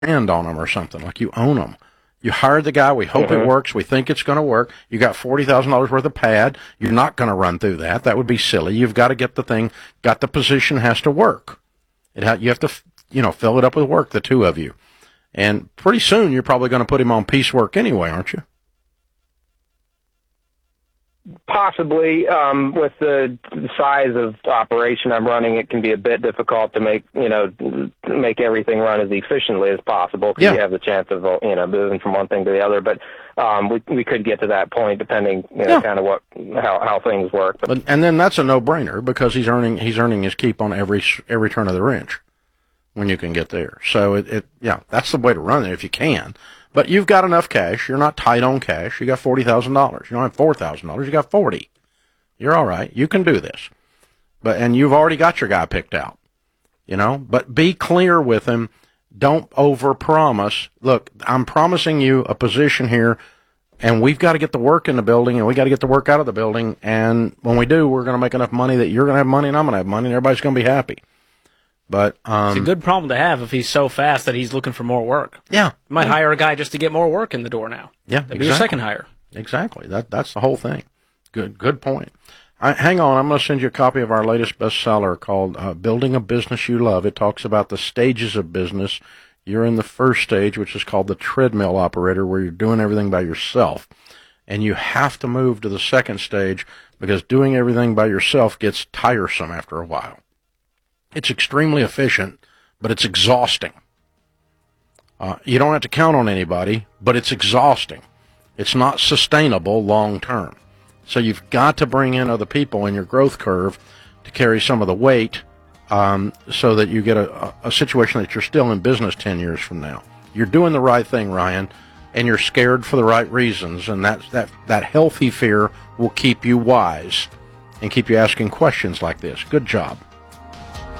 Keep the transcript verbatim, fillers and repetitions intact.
hand on them or something, like you own them. You hired the guy. We hope mm-hmm. it works. We think it's going to work. You got forty thousand dollars worth of pad. You're not going to run through that. That would be silly. You've got to get the thing, got the position has to work. It ha- you have to, you know, fill it up with work, the two of you. And pretty soon you're probably going to put him on piecework anyway, aren't you? Possibly. Um, with the size of operation I'm running, it can be a bit difficult to make, you know, make everything run as efficiently as possible because yeah. you have the chance of, you know, moving from one thing to the other. But um, we we could get to that point depending, you know, yeah. kind of what how, how things work. But, but and then that's a no-brainer because he's earning he's earning his keep on every every turn of the wrench when you can get there. So it, it yeah, that's the way to run it if you can. But you've got enough cash. You're not tight on cash. You got forty thousand dollars. You don't have four thousand dollars. You got forty. You're all right. You can do this. But and you've already got your guy picked out. You know, but be clear with him. Don't overpromise. Look, I'm promising you a position here, and we've got to get the work in the building, and we got to get the work out of the building. And when we do, we're going to make enough money that you're going to have money, and I'm going to have money, and everybody's going to be happy. But um, it's a good problem to have if he's so fast that he's looking for more work. Yeah, you might yeah. hire a guy just to get more work in the door now. Yeah, that'd exactly. be your second hire. Exactly. That that's the whole thing. Good good point. I, hang on, I'm going to send you a copy of our latest bestseller called uh, "Building a Business You Love." It talks about the stages of business. You're in the first stage, which is called the treadmill operator, where you're doing everything by yourself, and you have to move to the second stage because doing everything by yourself gets tiresome after a while. It's extremely efficient, but it's exhausting. Uh, you don't have to count on anybody, but it's exhausting. It's not sustainable long term. So you've got to bring in other people in your growth curve to carry some of the weight um, so that you get a, a situation that you're still in business ten years from now. You're doing the right thing, Ryan, and you're scared for the right reasons, and that, that, that healthy fear will keep you wise and keep you asking questions like this. Good job.